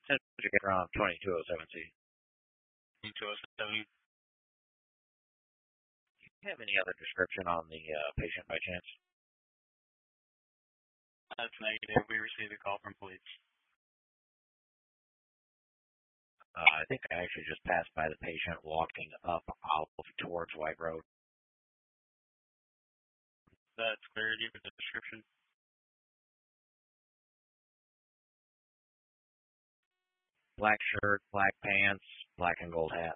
From 2207C. 2207. Do you have any other description on the patient by chance? That's negative. We received a call from police. I think I actually just passed by the patient walking up out towards White Road. That's clear. Do you have a description? Black shirt, black pants, black and gold hat.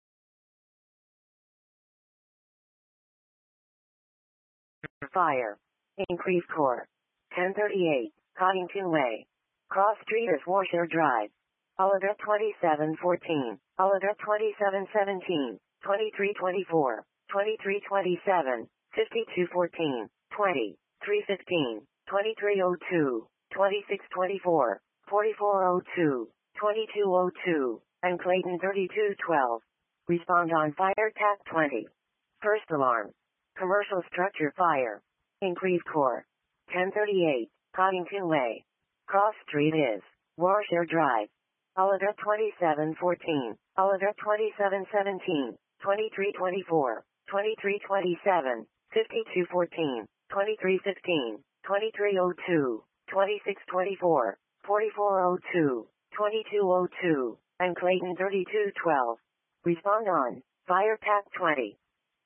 Fire. Increase core. 1038, Coddington Way. Cross Street is Warshire Drive. Oliver 2714, Oliver 2717, 2324, 2327, 5214, 20, 315, 2302, 2624, 4402, 2202, and Clayton 3212. Respond on fire TAC 20. First alarm. Commercial structure fire. Increase core. 1038, Coddington Way. Cross Street is Warshire Drive. Oliver 2714, Oliver 2717, 2324, 2327, 5214, 2315, 2302, 2624, 4402, 2202, and Clayton 3212. Respond on fire TAC 20.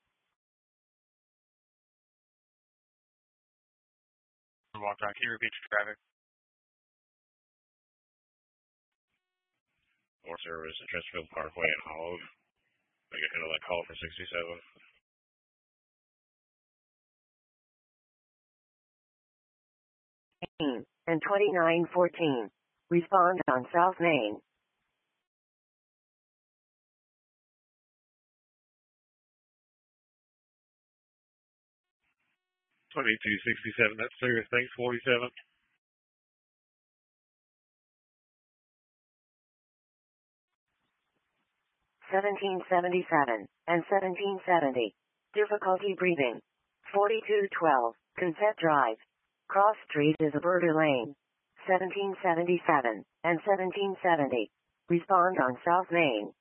Walk on. Can you repeat your traffic? Or service at Chesterfield Parkway and Olive. I get into that call for 67. And 2914. Respond on South Main. 2267. That's clear. Thanks, 47. 1777, and 1770. Difficulty breathing. 4212, Consett Drive. Cross Street is Alberta Lane. 1777, and 1770. Respond on South Main.